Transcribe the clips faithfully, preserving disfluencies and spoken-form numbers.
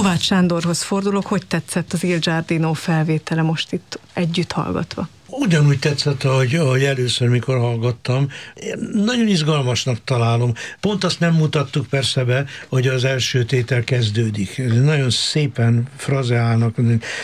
Kovács Sándorhoz fordulok, hogy tetszett az Il Giardino felvétele most itt együtt hallgatva? Ugyanúgy tetszett, ahogy, ahogy először, mikor hallgattam. Én nagyon izgalmasnak találom. Pont azt nem mutattuk persze be, hogy az első tétel kezdődik. Nagyon szépen frazeálnak.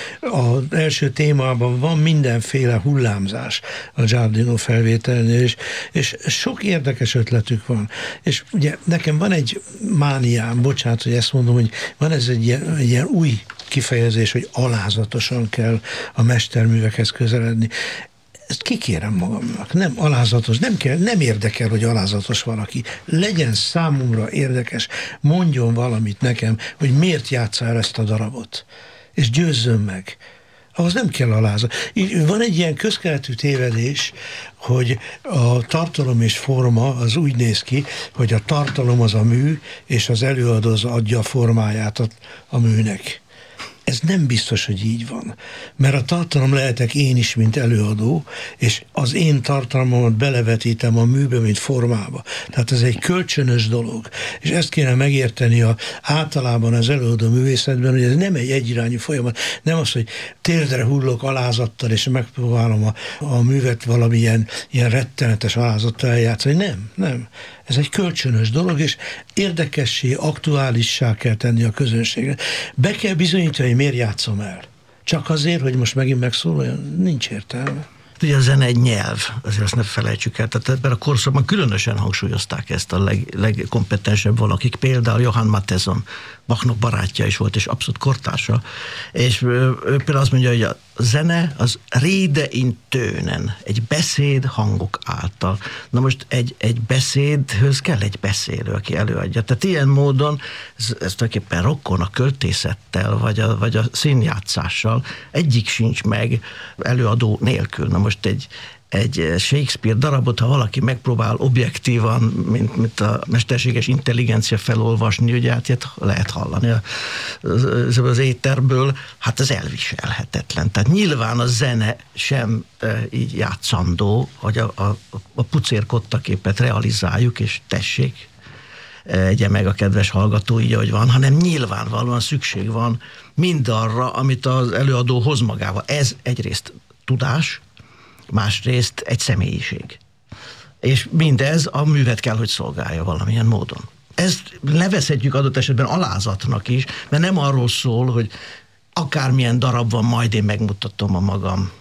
Az első témában van mindenféle hullámzás a Giardino felvételnél, és, és sok érdekes ötletük van. És ugye nekem van egy mániám, bocsánat, hogy ezt mondom, hogy van ez egy ilyen, egy ilyen új kifejezés, hogy alázatosan kell a mesterművekhez közeledni. Ezt kikérem magamnak. Nem alázatos, nem kell, nem érdekel, hogy alázatos valaki. Legyen számomra érdekes, mondjon valamit nekem, hogy miért játsza el ezt a darabot. És győzzön meg. Ahhoz nem kell alázat. Van egy ilyen közkeletű tévedés, hogy a tartalom és forma az úgy néz ki, hogy a tartalom az a mű, és az előadó az adja a formáját a, a műnek. Ez nem biztos, hogy így van. Mert a tartalom lehetek én is, mint előadó, és az én tartalmamat belevetítem a műbe, mint formába. Tehát ez egy kölcsönös dolog. És ezt kéne megérteni a, általában az előadó művészetben, hogy ez nem egy egyirányú folyamat. Nem az, hogy térdre hullok alázattal, és megpróbálom a, a művet valamilyen ilyen rettenetes alázattal eljátszani. Nem, nem. Ez egy kölcsönös dolog, és érdekessé, aktuálissá kell tenni a közönségre. Be kell bizonyítani, hogy miért játszom el. Csak azért, hogy most megint megszólaljon, nincs értelme. Ugye a zene egy nyelv, azért azt ne felejtsük el. Tehát ebben a korszakban különösen hangsúlyozták ezt a leg, legkompetensebb valakik. Például Johann Mattheson, Bachnak barátja is volt, és abszolút kortársa. És ő például azt mondja, hogy a zene az rede in tönen, egy beszéd hangok által. Na most egy, egy beszédhöz kell egy beszélő, aki előadja. Tehát ilyen módon, ez, ez tulajdonképpen rokkon a költészettel, vagy a, vagy a színjátszással, egyik sincs meg előadó nélkül. Na most egy, egy Shakespeare darabot, ha valaki megpróbál objektívan, mint, mint a mesterséges intelligencia felolvasni, ugye hát ilyet lehet hallani az, az éterből, hát ez elviselhetetlen. Tehát nyilván a zene sem e, így játszandó, hogy a, a, a pucérkodtaképet realizáljuk, és tessék, egye meg a kedves hallgató így, ahogy van, hanem nyilvánvalóan szükség van mindarra, amit az előadó hoz magával. Ez egyrészt tudás, másrészt egy személyiség. És mindez a művet kell, hogy szolgálja valamilyen módon. Ezt nevezhetjük adott esetben alázatnak is, mert nem arról szól, hogy akármilyen darab van, majd én megmutatom a magam.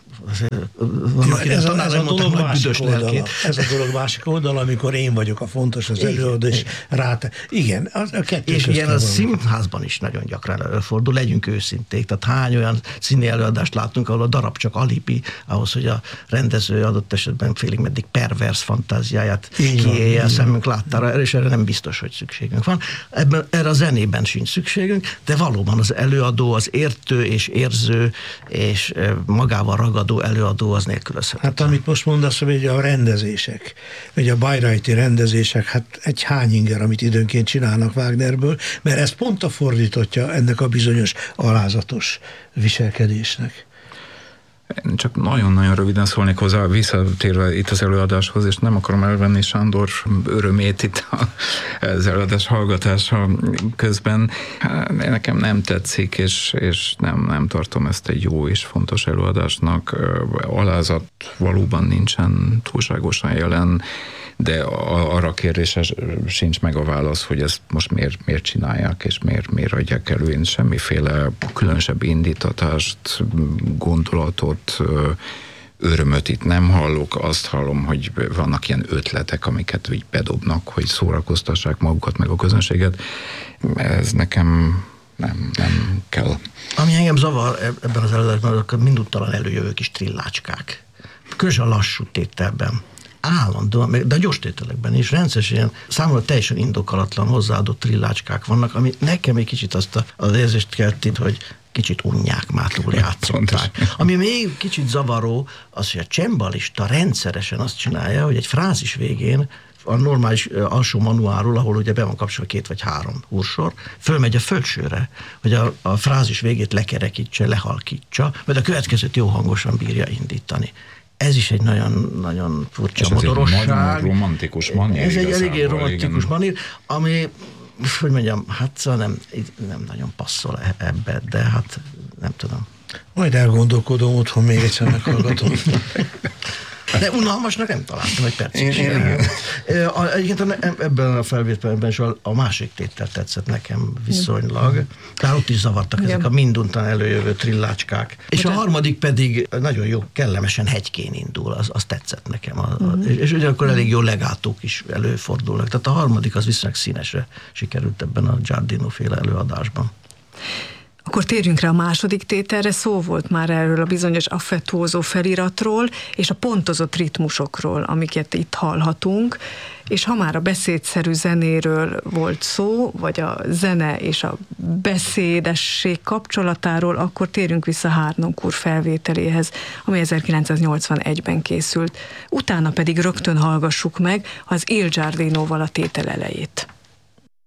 Van, ja, ez, a, ez a dolog másik oldala. Ez a dolog másik oldala, amikor én vagyok a fontos, az előadó, és rát. Igen, a, a kettő és ilyen a színházban is nagyon gyakran előfordul, legyünk őszinték. Tehát hány olyan színi előadást látunk, ahol a darab csak alibi, ahhoz, hogy a rendező adott esetben félig meddig pervers fantáziáját kiélje a szemünk láttára, és erre nem biztos, hogy szükségünk van. Ebben, erre a zenében sincs szükségünk, de valóban az előadó, az értő és érző, és magával ragadó előadó az nélkülözhetetlen. Hát amit most mondasz, hogy a rendezések, vagy a Bayreuthi rendezések, hát egy hányinger, amit időnként csinálnak Wagnerből, mert ez pont a fordítottja ennek a bizonyos alázatos viselkedésnek. Én csak nagyon-nagyon röviden szólnék hozzá, visszatérve itt az előadáshoz, és nem akarom elvenni Sándor örömét itt az előadás hallgatása közben. Nekem nem tetszik, és, és nem, nem tartom ezt egy jó és fontos előadásnak. Alázat valóban nincsen túlságosan jelen, de arra a kérdésre sincs meg a válasz, hogy ezt most miért, miért csinálják, és miért, miért adják elő. Én semmiféle különösebb indítatást, gondolatot, örömöt itt nem hallok. Azt hallom, hogy vannak ilyen ötletek, amiket úgy bedobnak, hogy szórakoztassák magukat, meg a közönséget. Ez nekem nem, nem kell. Ami engem zavar ebben az előadásban, azok mindúttalan előjövő kis trillácskák. Különösen a lassú tételben. Állandóan, de a gyors tételekben is rendszeresen számomra teljesen indokolatlan hozzáadott trillácskák vannak, ami nekem egy kicsit azt a, az érzést kelti, hogy kicsit unják már túl játszották. Ami még kicsit zavaró, az, hogy a csembalista rendszeresen azt csinálja, hogy egy frázis végén a normális alsó manuálról, ahol ugye be van kapcsolva két vagy három húrsor, fölmegy a fölsőre, hogy a, a frázis végét lekerekítse, lehalkítsa, mert a következőt jó hangosan bírja indítani. Ez is egy nagyon-nagyon furcsa ez modorosság. Ez egy romantikus manír. Ez egy eléggé romantikus manír, ami hogy mondjam, hát szóval nem, nem nagyon passzol ebbe, de hát nem tudom. Majd elgondolkodom, otthon még egyszer meghallgatom. De unalmasnak nem találtam egy percig sem. Egyébként ebben a felvételben is a másik tétel tetszett nekem viszonylag. Tehát ott is zavartak ezek a minduntan előjövő trillácskák. És a harmadik pedig nagyon jó, kellemesen hegykén indul, az, az tetszett nekem. A, uh-huh. És ugyanakkor elég jó legátók is előfordulnak. Tehát a harmadik az viszonylag színesre sikerült ebben a Giardino-féle előadásban. Akkor térjünk rá a második tételre, szó volt már erről a bizonyos affettuózó feliratról, és a pontozott ritmusokról, amiket itt hallhatunk, és ha már a beszédszerű zenéről volt szó, vagy a zene és a beszédesség kapcsolatáról, akkor térjünk vissza Harnoncourt felvételéhez, ami ezerkilencszáznyolcvanegyben készült. Utána pedig rögtön hallgassuk meg az Il Giardinoval a tétel elejét.